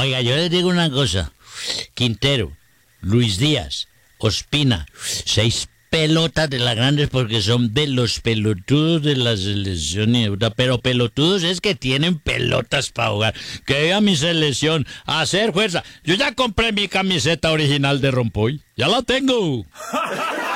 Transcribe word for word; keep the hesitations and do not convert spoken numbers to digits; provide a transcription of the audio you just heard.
Oiga, yo les digo una cosa. Quintero, Luis Díaz, Ospina, seis pelotas de las grandes porque son de los pelotudos de la selección. Pero pelotudos es que tienen pelotas para jugar. Que diga mi selección, a hacer fuerza. Yo ya compré mi camiseta original de Rompoy. Ya la tengo.